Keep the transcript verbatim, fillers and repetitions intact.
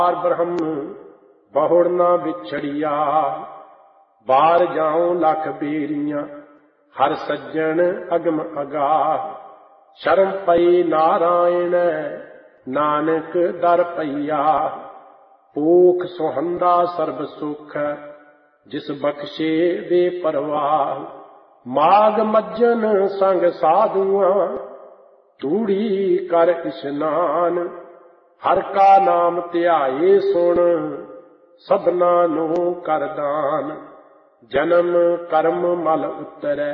ब्रह्म बहुड़ ना बिछड़िया, बार जाऊं लख बेरियां, हर सज्जन अगम अगाह। शर्म पई नारायण नानक दर पईया, पूख सुहंदा सर्ब सुख, जिस बख्शे बेपरवाह। माग मज्जन संग साधुआं, तूड़ी कर इशनान, हर का नाम ध्याए सुन, सबना नूं कर दान। जन्म कर्म मल उतरै,